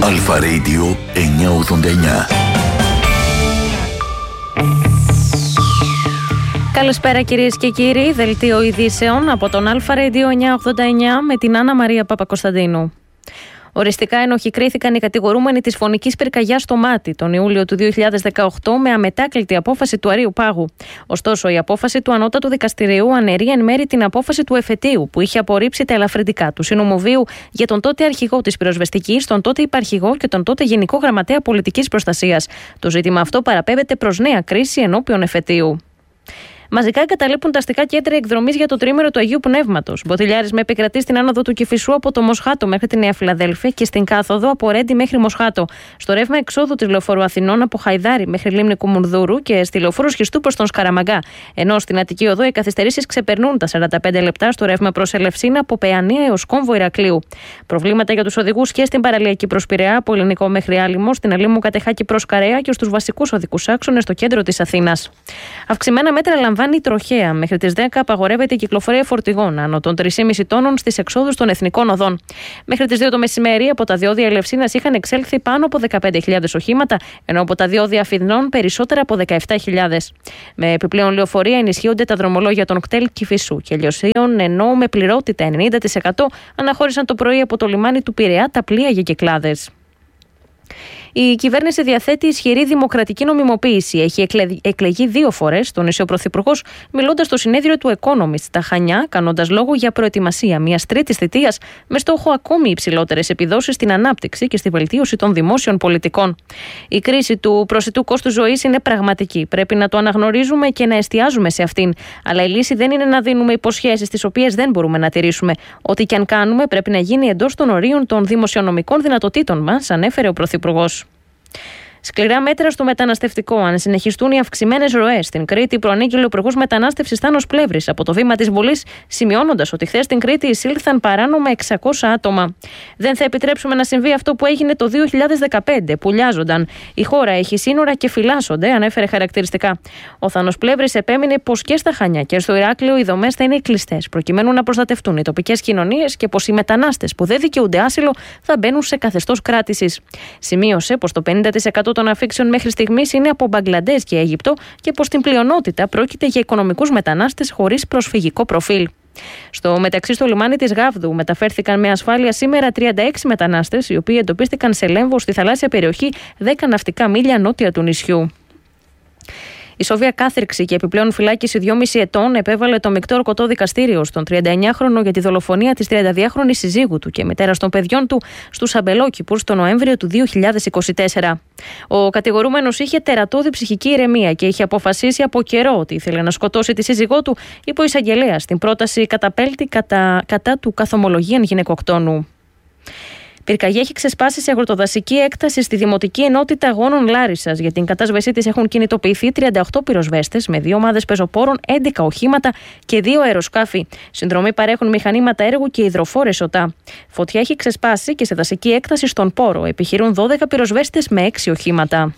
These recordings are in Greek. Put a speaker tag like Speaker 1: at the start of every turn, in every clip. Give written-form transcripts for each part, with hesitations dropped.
Speaker 1: Αλφα Radio 989.
Speaker 2: Καλησπέρα κυρίες και κύριοι, δελτίο ειδήσεων από τον Αλφα Radio 989 με την Άννα Μαρία Παπακοσταντίνου. Οριστικά ενοχοί κρίθηκαν οι κατηγορούμενοι της φωνικής πυρκαγιάς στο Μάτι τον Ιούλιο του 2018 με αμετάκλητη απόφαση του Αρείου Πάγου. Ωστόσο, η απόφαση του Ανώτατου Δικαστηρίου αναιρεί εν μέρη την απόφαση του εφετείου που είχε απορρίψει τα ελαφρυντικά του Συνομού Βίου για τον τότε αρχηγό της πυροσβεστικής, τον τότε υπαρχηγό και τον τότε Γενικό Γραμματέα Πολιτικής Προστασίας. Το ζήτημα αυτό παραπέμπεται προς νέα κρίση ενώπιον εφετείου. Μαζικά εγκαταλείπουν τα αστικά κέντρα εκδρομής για το τρίμηνο του Αγίου Πνεύματος. Μποτιλιάρισμα επικρατεί στην άνοδο του Κηφισού από το Μοσχάτο μέχρι τη Νέα Φιλαδέλφια και στην κάθοδο από Ρέντι μέχρι Μοσχάτο. Στο ρεύμα εξόδου της λεωφόρου Αθηνών από Χαϊδάρι μέχρι Λίμνη Κουμουνδούρου και στη λεωφόρου Σχιστού προς τον Σκαραμαγκά. Ενώ στην Αττική Οδό οι καθυστερήσεις ξεπερνούν τα 45 λεπτά στο ρεύμα προς Ελευσίνα από Παιανία έως Κόμβο Ηρακλείου. Προβλήματα για τους οδηγούς και στην παραλιακή προς Πειραιά, από Ελληνικό μέχρι Άλυμο, στην Αλήμου Κατεχάκη προς Καρέα και στους βασικούς οδικούς άξονες στο κέντρο της Αθήνας. Αυξημένα μέτρα λαμβάνει η τροχέα. Μέχρι τις 10 απαγορεύεται η κυκλοφορία φορτηγών άνω των 3,5 τόνων στις εξόδους των εθνικών οδών. Μέχρι τις 2 το μεσημέρι από τα διόδια Ελευσίνας είχαν εξέλθει πάνω από 15.000 οχήματα, ενώ από τα διόδια Αφιδνών περισσότερα από 17.000. Με επιπλέον λεωφορεία ενισχύονται τα δρομολόγια των κτέλ Κηφισού και Λιωσίων, ενώ με πληρότητα 90% αναχώρησαν το πρωί από το λιμάνι του Πειραιά τα πλοία για κυκλάδες. Η κυβέρνηση διαθέτει ισχυρή δημοκρατική νομιμοποίηση. Έχει εκλεγεί 2 φορές, τόνισε ο Πρωθυπουργός, μιλώντας στο συνέδριο του Economist στα Χανιά, κάνοντας λόγο για προετοιμασία μιας τρίτης θητείας με στόχο ακόμη υψηλότερες επιδόσεις στην ανάπτυξη και στη βελτίωση των δημόσιων πολιτικών. Η κρίση του προσιτού κόστου ζωής είναι πραγματική. Πρέπει να το αναγνωρίζουμε και να εστιάζουμε σε αυτήν. Αλλά η λύση δεν είναι να δίνουμε υποσχέσεις τις οποίες δεν μπορούμε να τηρήσουμε. Ό,τι και αν κάνουμε πρέπει να γίνει εντός των ορίων των δημοσιονομικών δυνατοτήτων μας, ανέφερε ο Πρωθυπουργός. Σκληρά μέτρα στο μεταναστευτικό. Αν συνεχιστούν οι αυξημένες ροές στην Κρήτη, προανήγγειλε ο Υπουργός Μετανάστευσης Θάνος Πλεύρης από το βήμα της Βουλής, σημειώνοντας ότι χθες στην Κρήτη εισήλθαν παράνομα 600 άτομα. Δεν θα επιτρέψουμε να συμβεί αυτό που έγινε το 2015, που λιάζονταν. Η χώρα έχει σύνορα και φυλάσσονται, ανέφερε χαρακτηριστικά. Ο Θάνος Πλεύρης επέμεινε πως και στα Χανιά και στο Ηράκλειο οι δομές θα είναι κλειστές, προκειμένου να προστατευτούν οι τοπικές κοινωνίες και πως οι μετανάστες που δεν δικαιούνται άσυλο θα μπαίνουν σε καθεστώς κράτησης. Σημείωσε πως το 50% των αφήξεων μέχρι στιγμής είναι από Μπαγκλαντές και Αίγυπτο και πως στην πλειονότητα πρόκειται για οικονομικούς μετανάστες χωρίς προσφυγικό προφίλ. Στο μεταξύ, στο λιμάνι της Γάβδου μεταφέρθηκαν με ασφάλεια σήμερα 36 μετανάστες, οι οποίοι εντοπίστηκαν σε Λέμβο στη θαλάσσια περιοχή 10 ναυτικά μίλια νότια του νησιού. Η Σόβια κάθριξη και επιπλέον φυλάκιση 2,5 ετών επέβαλε το μεικτό ορκωτό δικαστήριο στον 39χρονο για τη δολοφονία της 32χρονης συζύγου του και μητέρας των παιδιών του στους Αμπελόκηπους τον Νοέμβριο του 2024. Ο κατηγορούμενος είχε τερατώδη ψυχική ηρεμία και είχε αποφασίσει από καιρό ότι ήθελε να σκοτώσει τη σύζυγό του, είπε ο εισαγγελέας στην πρόταση καταπέλτη κατά του καθομολογίαν γυναικοκτόνου. Πυρκαγιά έχει ξεσπάσει σε αγροτοδασική έκταση στη Δημοτική Ενότητα Αγώνων Λάρισσας. Για την κατάσβεσή της έχουν κινητοποιηθεί 38 πυροσβέστες με 2 ομάδες πεζοπόρων, 11 οχήματα και 2 αεροσκάφη. Συνδρομή παρέχουν μηχανήματα έργου και υδροφόρες ΟΤΑ. Φωτιά έχει ξεσπάσει και σε δασική έκταση στον Πόρο. Επιχειρούν 12 πυροσβέστες με 6 οχήματα.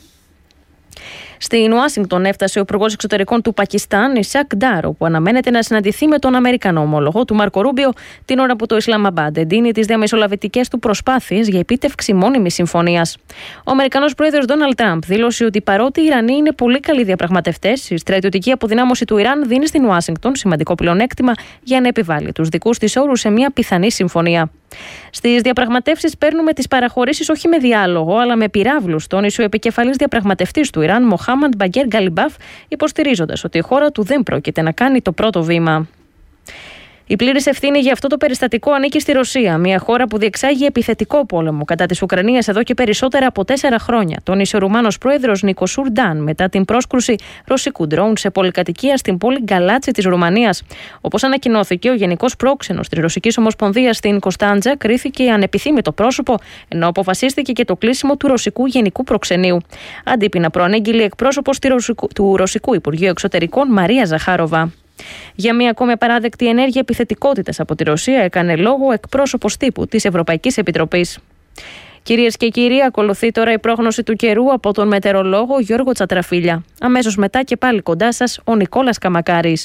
Speaker 2: Στην Ουάσιγκτον έφτασε ο Υπουργός Εξωτερικών του Πακιστάν, Ισακ Ντάρ, που αναμένεται να συναντηθεί με τον Αμερικανό ομόλογο του Μάρκο Ρούμπιο την ώρα που το Ισλαμαμπάντ εντείνει τις διαμεσολαβητικές του προσπάθειες για επίτευξη μόνιμης συμφωνίας. Ο Αμερικανός πρόεδρος Ντόναλντ Τραμπ δήλωσε ότι παρότι οι Ιρανοί είναι πολύ καλοί διαπραγματευτές, η στρατιωτική αποδυνάμωση του Ιράν δίνει στην Ουάσιγκτον σημαντικό πλεονέκτημα για να επιβάλλει τους δικούς της όρους σε μια πιθανή συμφωνία. Στις διαπραγματεύσεις παίρνουμε τις παραχωρήσεις όχι με διάλογο, αλλά με πυράβλους, τόνισε ο επικεφαλής διαπραγματευτής του Ιράν, Μοχάμαντ Μπαγκέρ Γκαλιμπάφ, υποστηρίζοντας ότι η χώρα του δεν πρόκειται να κάνει το πρώτο βήμα. Η πλήρης ευθύνη για αυτό το περιστατικό ανήκει στη Ρωσία, μια χώρα που διεξάγει επιθετικό πόλεμο κατά της Ουκρανίας εδώ και περισσότερα από 4 χρόνια, τόνισε ο Ρουμάνος πρόεδρος Νικοσούρ Ντάν μετά την πρόσκρουση ρωσικού ντρόουν σε πολυκατοικία στην πόλη Γκαλάτσι της Ρουμανίας. Όπως ανακοινώθηκε, ο γενικός πρόξενος της Ρωσικής Ομοσπονδίας στην Κωνσταντζα κρίθηκε ανεπιθύμητο πρόσωπο, ενώ αποφασίστηκε και το κλείσιμο του ρωσικού γενικού προξενείου. Αντίπεινα προανήγγειλε εκπρόσωπος του Ρωσικού Υπουργείου Εξωτερικών Μαρία Ζαχάροβα. Για μία ακόμη απαράδεκτη ενέργεια επιθετικότητας από τη Ρωσία έκανε λόγο εκπρόσωπος τύπου της Ευρωπαϊκής Επιτροπής. Κυρίες και κύριοι, ακολουθεί τώρα η πρόγνωση του καιρού από τον μετεωρολόγο Γιώργο Τσατραφίλια. Αμέσως μετά και πάλι κοντά σας ο Νικόλας Καμακάρης.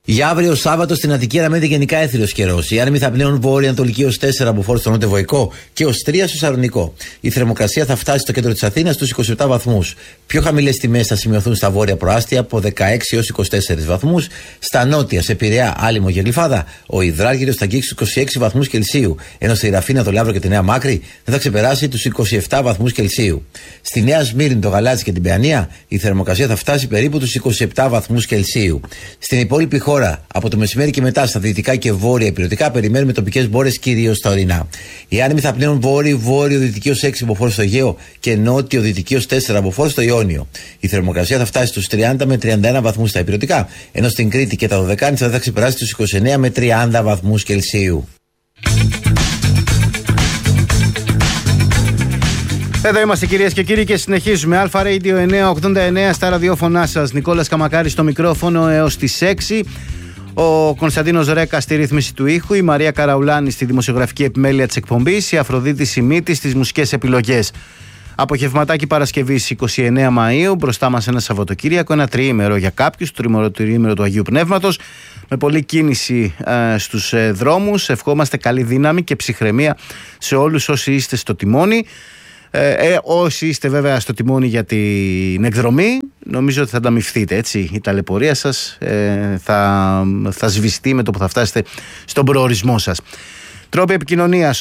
Speaker 3: Για αύριο Σάββατο στην Αττική αναμένεται γενικά έθριος καιρός. Οι άνεμοι θα πνέουν βόρεια-ανατολική ως 4 από φόρ στο νότιο-βοϊκό και ως 3 στο Σαλονικό. Η θερμοκρασία θα φτάσει στο κέντρο της Αθήνας στους 27 βαθμούς. Πιο χαμηλές τιμές θα σημειωθούν στα βόρεια προάστια από 16 έως 24 βαθμούς. Στα νότια, σε Πειραιά, Άλυμο και Γλυφάδα, ο υδράργυρος θα αγγίξει τους 26 βαθμούς Κελσίου. Ενώ στη Ραφίνα, το Λαύρο και τη Νέα Μάκρη δεν θα ξεπεράσει τους 27 βαθμούς Κελσίου. Στη Νέα Σμύρνη, το Γαλάτσι και την Παιανία, η θερμοκρασία θα φτάσει περίπου τους 27 βαθμούς Κελσίου. Στην υπόλοιπη χώρα, από το μεσημέρι και μετά, στα δυτικά και βόρεια ηπειρωτικά, περιμένουμε τοπικές μπόρες κυρίως στα ορεινά. Οι άνεμοι θα πνέουν βόρειο-δυτική ως 6 από φόρ στο Αιγαίο και νότιο-δυτική ως 4 από φόρ στο Ιόνιο. Η θερμοκρασία θα φτάσει στους 30 με 31 βαθμούς στα ηπειρωτικά, ενώ στην Κρήτη και τα Δωδεκάνησα θα ξεπεράσει τους 29 με 30 βαθμούς Κελσίου.
Speaker 4: Εδώ είμαστε κυρίες και κύριοι και συνεχίζουμε. Αλφα Radio 989 στα ραδιόφωνά σας. Νικόλας Καμακάρης στο μικρόφωνο έως τις 6. Ο Κωνσταντίνος Ρέκα στη ρύθμιση του ήχου. Η Μαρία Καραουλάνη στη δημοσιογραφική επιμέλεια της εκπομπής. Η Αφροδίτη Σιμίτη στις μουσικές επιλογές. Απογευματάκι Παρασκευής 29 Μαΐου. Μπροστά μας ένα Σαββατοκύριακο, ένα τριήμερο για κάποιους, το τριήμερο του Αγίου Πνεύματος. Με πολλή κίνηση στους δρόμους. Ευχόμαστε καλή δύναμη και ψυχραιμία σε όλους όσοι είστε στο τιμόνι. Όσοι είστε βέβαια στο τιμόνι για την εκδρομή, νομίζω ότι θα ανταμυφθείτε, έτσι. Η ταλαιπωρία σας θα σβηστεί με το που θα φτάσετε στον προορισμό σας. Τρόποι επικοινωνίας: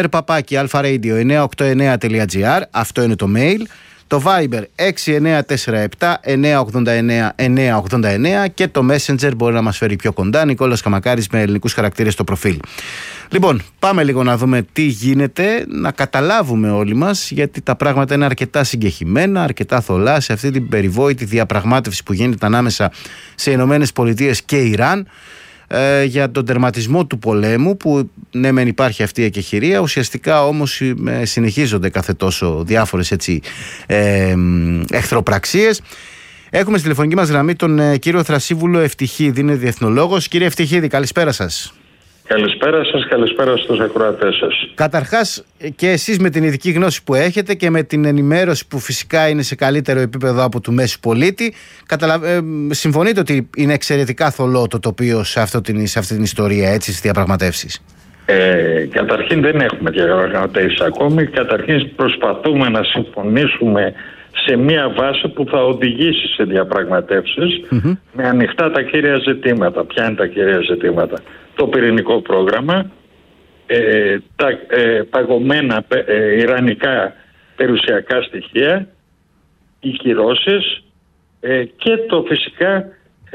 Speaker 4: onairpapaki.alpharadio989.gr. Αυτό είναι το mail. Το Viber 6947 989 989 και το Messenger μπορεί να μας φέρει πιο κοντά. Νικόλας Καμακάρης με ελληνικούς χαρακτήρες στο προφίλ. Λοιπόν, πάμε λίγο να δούμε τι γίνεται, να καταλάβουμε όλοι μας, γιατί τα πράγματα είναι αρκετά συγκεχημένα, αρκετά θολά σε αυτή την περιβόητη διαπραγμάτευση που γίνεται ανάμεσα σε Ηνωμένες Πολιτείες και Ιράν για τον τερματισμό του πολέμου, που ναι μεν υπάρχει αυτή η εκεχηρία, ουσιαστικά όμως συνεχίζονται κάθε τόσο διάφορες εχθροπραξίες. Έχουμε στη τηλεφωνική μας γραμμή τον κύριο Θρασίβουλο Ευτυχίδη, είναι διεθνολόγος. Κύριε Ευτυχίδη, καλησπέρα σας.
Speaker 5: Καλησπέρα σας, καλησπέρα στους ακροατές σας.
Speaker 4: Καταρχάς, και εσείς με την ειδική γνώση που έχετε και με την ενημέρωση που φυσικά είναι σε καλύτερο επίπεδο από του μέσου πολίτη, συμφωνείτε ότι είναι εξαιρετικά θολό το τοπίο σε αυτή την ιστορία, έτσι, στις διαπραγματεύσεις?
Speaker 5: Καταρχήν δεν έχουμε διαπραγματεύσεις ακόμη. Καταρχήν προσπαθούμε να συμφωνήσουμε σε μια βάση που θα οδηγήσει σε διαπραγματεύσεις με ανοιχτά τα κύρια ζητήματα. Ποια είναι τα κύρια ζητήματα? Το πυρηνικό πρόγραμμα, τα παγωμένα ιρανικά περιουσιακά στοιχεία, οι κυρώσεις και το φυσικά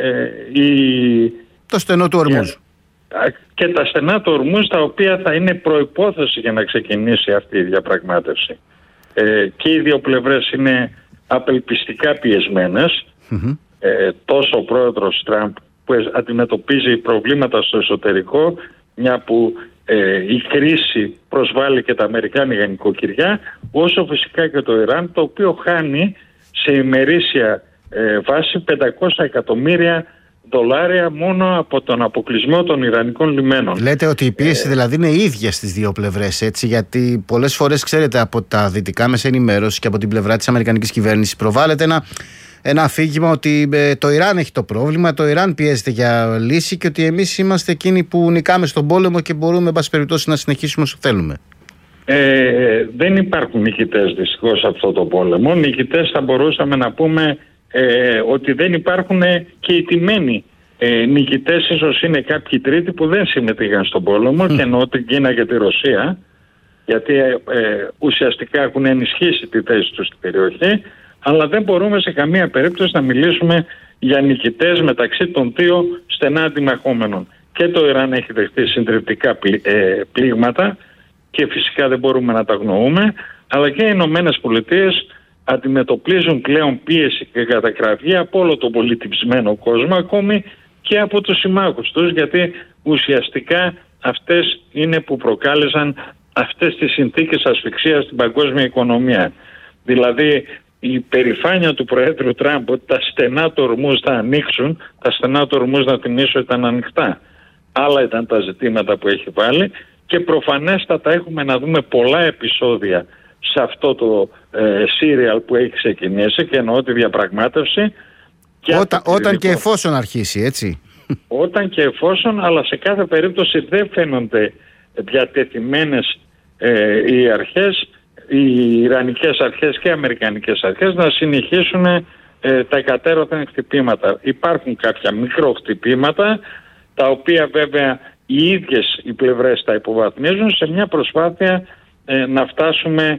Speaker 4: το στενό του Ορμούζ.
Speaker 5: Και τα στενά του Ορμούζ, τα οποία θα είναι προϋπόθεση για να ξεκινήσει αυτή η διαπραγμάτευση. Και οι δύο πλευρές είναι απελπιστικά πιεσμένες. Τόσο ο πρόεδρος Τραμπ, που αντιμετωπίζει προβλήματα στο εσωτερικό, μια που η κρίση προσβάλλει και τα αμερικάνικα νοικοκυριά, όσο φυσικά και το Ιράν, το οποίο χάνει σε ημερήσια βάση 500 εκατομμύρια δολάρια μόνο από τον αποκλεισμό των Ιρανικών λιμένων. Λέτε ότι η πίεση δηλαδή είναι ίδια στις δύο πλευρές, έτσι, γιατί πολλές φορές, ξέρετε, από τα δυτικά μέσα ενημέρωση και από την πλευρά της αμερικανικής κυβέρνησης προβάλλεται ένα αφήγημα ότι το Ιράν έχει το πρόβλημα, το Ιράν πιέζεται για λύση και ότι εμείς είμαστε εκείνοι που νικάμε στον πόλεμο και μπορούμε, εν πάση περιπτώσει, να συνεχίσουμε όσο θέλουμε. Δεν υπάρχουν νικητές δυστυχώς σε αυτό το πόλεμο. Νικητές θα μπορούσαμε να πούμε ότι δεν υπάρχουν και οι τιμένοι νικητές. Ίσως είναι κάποιοι τρίτοι που δεν συμμετείχαν στον πόλεμο, και εννοώ την Κίνα και τη Ρωσία, γιατί ουσιαστικά έχουν ενισχύσει τη θέση τους στην περιοχή. Αλλά δεν μπορούμε σε καμία περίπτωση να μιλήσουμε για νικητές μεταξύ των δύο στενά αντιμαχόμενων. Και το Ιράν έχει δεχτεί συντριπτικά πλήγματα και φυσικά δεν μπορούμε να τα αγνοούμε, αλλά και οι Ηνωμένες Πολιτείες αντιμετωπίζουν πλέον πίεση και κατακραυγή από όλο τον πολιτισμένο κόσμο, ακόμη και από τους συμμάχους τους, γιατί ουσιαστικά αυτές είναι που προκάλεσαν αυτές τις συνθήκες ασφυξίας στην παγκόσμια οικονομία. Δηλαδή η περηφάνεια του Προέδρου Τραμπ ότι τα στενά του Ορμούζ θα ανοίξουν, τα στενά του Ορμούζ, να θυμίσω, ήταν ανοιχτά. Άλλα ήταν τα ζητήματα που έχει βάλει, και προφανέστατα έχουμε να δούμε πολλά επεισόδια σε αυτό το σύριαλ που έχει ξεκινήσει, και εννοώ τη διαπραγμάτευση.
Speaker 4: Όταν και εφόσον αρχίσει, έτσι.
Speaker 5: Όταν και εφόσον, αλλά σε κάθε περίπτωση δεν φαίνονται διατεθειμένες οι αρχές, οι Ιρανικές αρχές και οι Αμερικανικές αρχές να συνεχίσουν τα εκατέρωθεν χτυπήματα. Υπάρχουν κάποια μικροχτυπήματα, τα οποία βέβαια οι ίδιες οι πλευρές τα υποβαθμίζουν σε μια προσπάθεια να φτάσουμε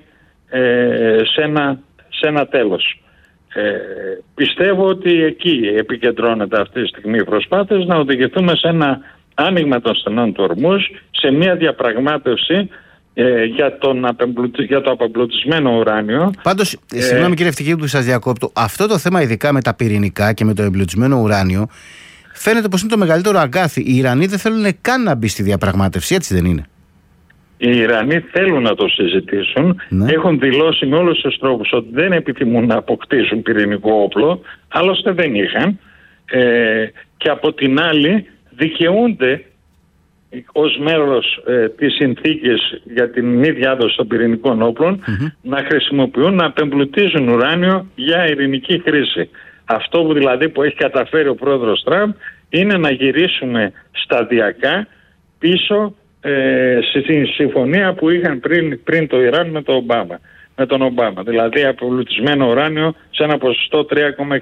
Speaker 5: σε ένα τέλος. Πιστεύω ότι εκεί επικεντρώνεται αυτή τη στιγμή οι προσπάθειες να οδηγηθούμε σε ένα άνοιγμα των στενών του Ορμούζ, σε μια διαπραγμάτευση για το απεμπλουτισμένο ουράνιο.
Speaker 4: Πάντως, συγγνώμη κύριε Ευτυχίου που σας διακόπτω, αυτό το θέμα ειδικά με τα πυρηνικά και με το εμπλουτισμένο ουράνιο φαίνεται πως είναι το μεγαλύτερο αγκάθι. Οι Ιρανοί δεν θέλουν καν να μπει στη διαπραγμάτευση, έτσι δεν είναι?
Speaker 5: Οι Ιρανοί θέλουν να το συζητήσουν, έχουν δηλώσει με όλους τους τρόπους ότι δεν επιθυμούν να αποκτήσουν πυρηνικό όπλο, άλλωστε δεν είχαν, και από την άλλη δικαιούνται ως μέρος της συνθήκης για την μη διάδοση των πυρηνικών όπλων να χρησιμοποιούν, να απεμπλουτίζουν ουράνιο για ειρηνική χρήση. Αυτό που δηλαδή που έχει καταφέρει ο πρόεδρος Τραμπ είναι να γυρίσουμε σταδιακά πίσω στη συμφωνία που είχαν πριν το Ιράν με τον Ομπάμα. Δηλαδή απεμπλουτισμένο ουράνιο σε ένα ποσοστό 3,6.